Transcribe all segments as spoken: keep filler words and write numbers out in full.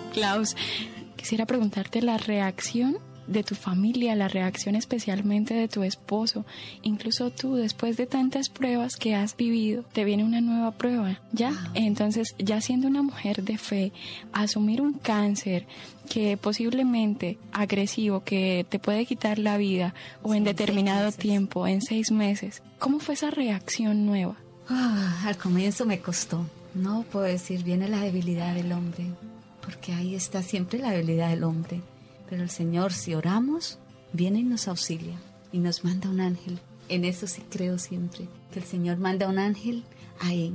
Klaus, quisiera preguntarte la reacción de tu familia, la reacción especialmente de tu esposo. Incluso tú, después de tantas pruebas que has vivido, te viene una nueva prueba, ¿ya? Wow. Entonces, ya siendo una mujer de fe, asumir un cáncer que posiblemente agresivo, que te puede quitar la vida, o sí, en determinado tiempo, en seis meses, ¿cómo fue esa reacción nueva? Oh, al comienzo me costó. No puedo decir, viene la debilidad del hombre, porque ahí está siempre la debilidad del hombre. Pero el Señor, si oramos, viene y nos auxilia y nos manda un ángel. En eso sí creo siempre, que el Señor manda un ángel. Ahí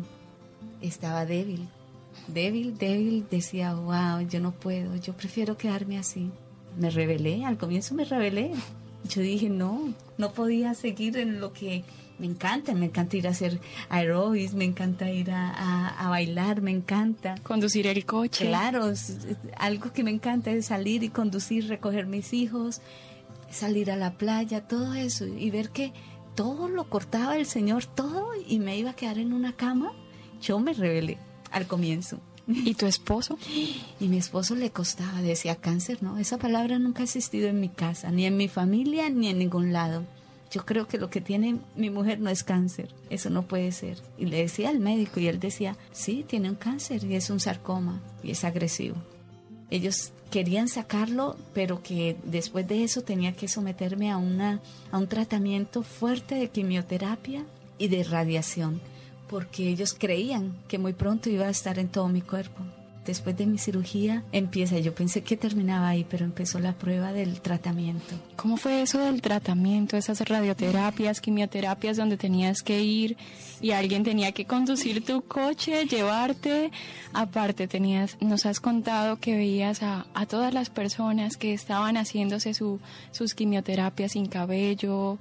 estaba débil, débil, débil. Decía, wow, yo no puedo, yo prefiero quedarme así. Me rebelé, al comienzo me rebelé. Yo dije, no, no podía seguir en lo que me encanta. Me encanta ir a hacer aeróbics, me encanta ir a, a, a bailar, me encanta. Conducir el coche. Claro, es, es, algo que me encanta es salir y conducir, recoger mis hijos, salir a la playa, todo eso. Y ver que todo lo cortaba el Señor, todo, y me iba a quedar en una cama. Yo me rebelé al comienzo. ¿Y tu esposo? Y mi esposo le costaba, decía cáncer, ¿no? Esa palabra nunca ha existido en mi casa, ni en mi familia, ni en ningún lado. Yo creo que lo que tiene mi mujer no es cáncer, eso no puede ser. Y le decía al médico y él decía, sí, tiene un cáncer y es un sarcoma y es agresivo. Ellos querían sacarlo, pero que después de eso tenía que someterme a, una, a un tratamiento fuerte de quimioterapia y de radiación, porque ellos creían que muy pronto iba a estar en todo mi cuerpo. Después de mi cirugía empieza, yo pensé que terminaba ahí, pero empezó la prueba del tratamiento. ¿Cómo fue eso del tratamiento, esas radioterapias, quimioterapias donde tenías que ir y alguien tenía que conducir tu coche, llevarte? Aparte tenías, nos has contado que veías a, a todas las personas que estaban haciéndose su, sus quimioterapias sin cabello,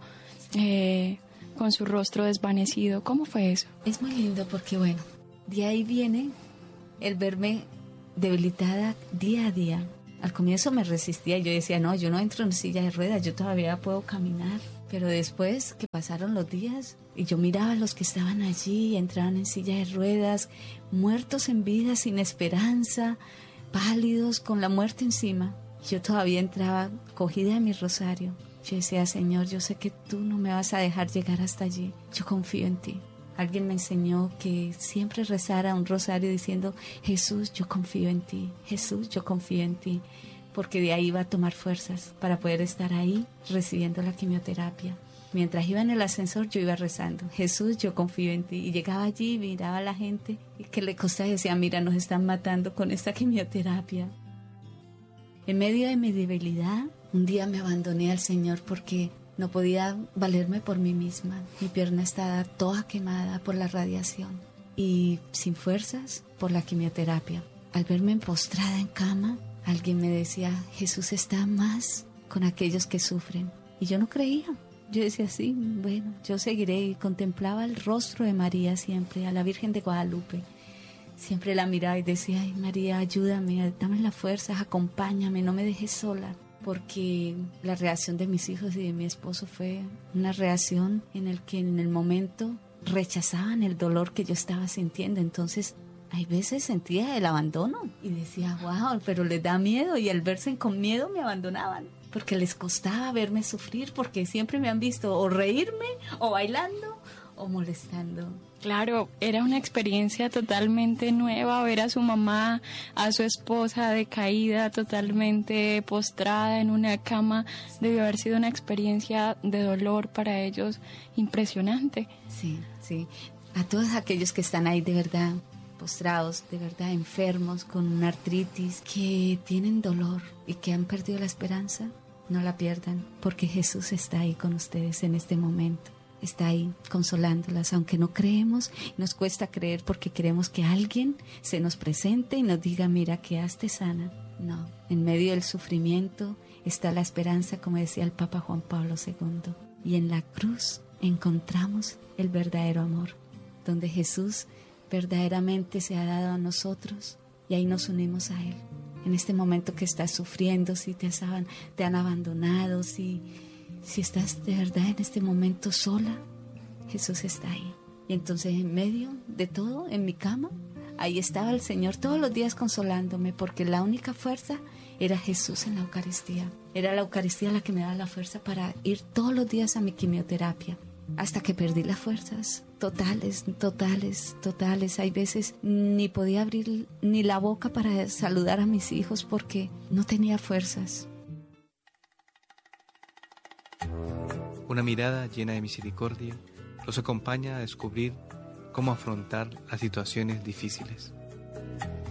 eh, con su rostro desvanecido. ¿Cómo fue eso? Es muy lindo porque, bueno, de ahí viene el verme debilitada día a día. Al comienzo me resistía, yo decía, no, yo no entro en silla de ruedas, yo todavía puedo caminar. Pero después que pasaron los días y yo miraba a los que estaban allí, entraban en silla de ruedas, muertos en vida, sin esperanza, pálidos, con la muerte encima. Yo todavía entraba cogida de mi rosario. Yo decía, Señor, yo sé que tú no me vas a dejar llegar hasta allí, yo confío en ti. Alguien me enseñó que siempre rezara un rosario diciendo, Jesús, yo confío en ti, Jesús, yo confío en ti, porque de ahí iba a tomar fuerzas para poder estar ahí recibiendo la quimioterapia. Mientras iba en el ascensor yo iba rezando, Jesús, yo confío en ti, y llegaba allí, miraba a la gente que le costaba y decía, mira, nos están matando con esta quimioterapia. En medio de mi debilidad, un día me abandoné al Señor porque no podía valerme por mí misma. Mi pierna estaba toda quemada por la radiación y sin fuerzas por la quimioterapia. Al verme postrada en cama, alguien me decía, Jesús está más con aquellos que sufren. Y yo no creía. Yo decía, sí, bueno, yo seguiré. Y contemplaba el rostro de María siempre, a la Virgen de Guadalupe. Siempre la miraba y decía, ay, María, ayúdame, dame las fuerzas, acompáñame, no me dejes sola. Porque la reacción de mis hijos y de mi esposo fue una reacción en la que en el momento rechazaban el dolor que yo estaba sintiendo. Entonces, hay veces sentía el abandono y decía, wow, pero les da miedo, y al verse con miedo me abandonaban. Porque les costaba verme sufrir, porque siempre me han visto o reírme, o bailando, o molestando. Claro, era una experiencia totalmente nueva ver a su mamá, a su esposa decaída, totalmente postrada en una cama. Debió haber sido una experiencia de dolor para ellos impresionante. Sí, sí. A todos aquellos que están ahí de verdad postrados, de verdad enfermos, con una artritis, que tienen dolor y que han perdido la esperanza, no la pierdan, porque Jesús está ahí con ustedes en este momento. Está ahí consolándolas, aunque no creemos, nos cuesta creer porque queremos que alguien se nos presente y nos diga, mira, quedaste sana. No, en medio del sufrimiento está la esperanza, como decía el Papa Juan Pablo segundo. Y en la cruz encontramos el verdadero amor, donde Jesús verdaderamente se ha dado a nosotros y ahí nos unimos a Él. En este momento que estás sufriendo, si te, has, te han abandonado, si... Si estás de verdad en este momento sola, Jesús está ahí. Y entonces en medio de todo, en mi cama, ahí estaba el Señor todos los días consolándome, porque la única fuerza era Jesús en la Eucaristía. Era la Eucaristía la que me daba la fuerza para ir todos los días a mi quimioterapia, hasta que perdí las fuerzas totales, totales, totales. Hay veces ni podía abrir ni la boca para saludar a mis hijos porque no tenía fuerzas. Una mirada llena de misericordia los acompaña a descubrir cómo afrontar las situaciones difíciles.